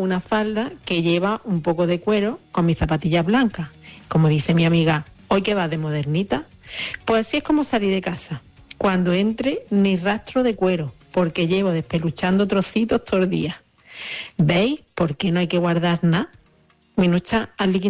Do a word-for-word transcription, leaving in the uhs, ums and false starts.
una falda que lleva un poco de cuero con mis zapatillas blancas. Como dice mi amiga, ¿hoy que vas de modernita? Pues así es como salí de casa. Cuando entre, ni rastro de cuero, porque llevo despeluchando trocitos todo el día. ¿Veis por qué no hay que guardar nada? Minucha, hazle